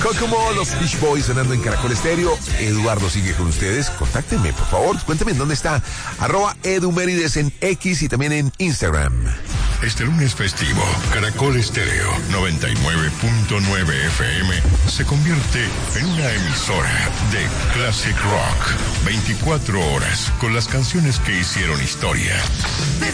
Kokomo, los Beach Boys sonando en Caracol Estéreo. Eduardo sigue con ustedes. Contáctenme, por favor. Cuéntenme en dónde está. @EduMérides en X y también en Instagram. Este lunes festivo, Caracol Estéreo 99.9 FM se convierte en una emisora de Classic Rock. 24 horas con las canciones que hicieron historia.